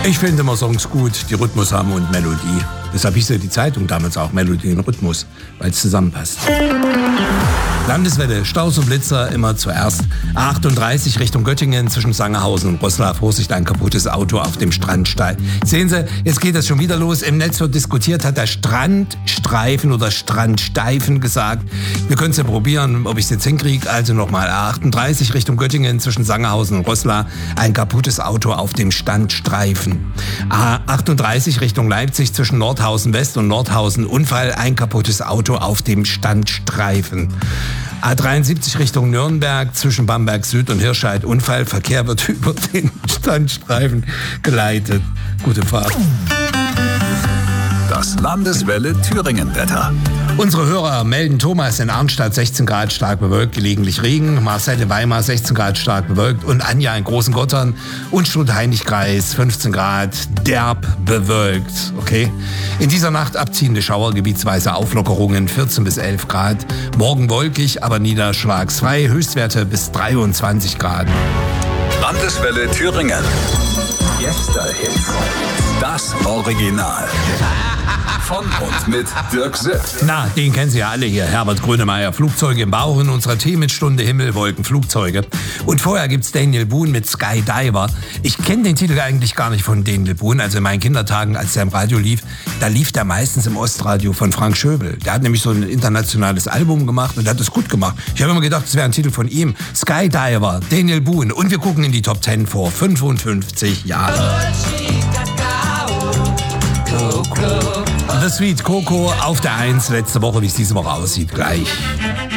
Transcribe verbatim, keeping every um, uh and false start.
Ich finde immer Songs gut, die Rhythmus haben und Melodie. Deshalb hieß ja die Zeitung damals auch Melodie und Rhythmus, weil es zusammenpasst. Landeswelle, Staus und Blitzer immer zuerst. A achtunddreißig Richtung Göttingen zwischen Sangerhausen und Roßla. Vorsicht, ein kaputtes Auto auf dem Strandsteig. Sehen Sie, jetzt geht das schon wieder los. Im Netz wird diskutiert, hat der Strandstreifen oder Strandsteifen gesagt. Wir können es ja probieren, ob ich es jetzt hinkriege. Also nochmal A achtunddreißig Richtung Göttingen zwischen Sangerhausen und Roßla. Ein kaputtes Auto auf dem Standstreifen. A achtunddreißig Richtung Leipzig zwischen Nordhausen West und Nordhausen. Unfall, ein kaputtes Auto auf dem Standstreifen. A dreiundsiebzig Richtung Nürnberg zwischen Bamberg Süd und Hirscheid. Unfall, Verkehr wird über den Standstreifen geleitet. Gute Fahrt. Das Landeswelle Thüringen-Wetter. Unsere Hörer melden Thomas in Arnstadt sechzehn Grad stark bewölkt, gelegentlich Regen, Marcel in Weimar sechzehn Grad stark bewölkt und Anja in Großengottern und Stutt-Heinig-Kreis fünfzehn Grad derb bewölkt. Okay? In dieser Nacht abziehende Schauer, gebietsweise Auflockerungen vierzehn bis elf Grad. Morgen wolkig, aber niederschlagsfrei, Höchstwerte bis dreiundzwanzig Grad. Landeswelle Thüringen. Gästehits. Das Original. Von und mit Dirk Sipp. Na, den kennen Sie ja alle hier. Herbert Grönemeyer, Flugzeuge im Bauch in unserer Themenstunde Himmel, Wolken, Flugzeuge. Und vorher gibt's Daniel Boone mit Skydiver. Ich kenne den Titel eigentlich gar nicht von Daniel Boone. Also in meinen Kindertagen, als der im Radio lief, da lief der meistens im Ostradio von Frank Schöbel. Der hat nämlich so ein internationales Album gemacht und hat es gut gemacht. Ich habe immer gedacht, das wäre ein Titel von ihm. Skydiver, Daniel Boone. Und wir gucken in die Top zehn vor fünfundfünfzig Jahren. The Sweet Coco auf der eins, letzte Woche, wie es diese Woche aussieht, gleich.